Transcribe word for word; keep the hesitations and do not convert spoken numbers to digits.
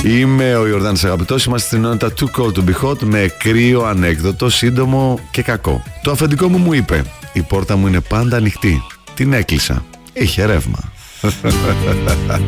Είμαι ο Ιορδάνης Αγαπητός. Είμαστε στην ενότητα Too Cold to Be Hot με κρύο ανέκδοτο, σύντομο και κακό. Το αφεντικό μου μου είπε: η πόρτα μου είναι πάντα ανοιχτή. Την έκλεισα. Είχε ρεύμα.